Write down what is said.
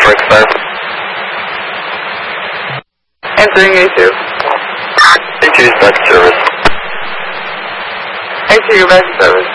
for expired. Entering A2. A2 is back to service. A2, back to service.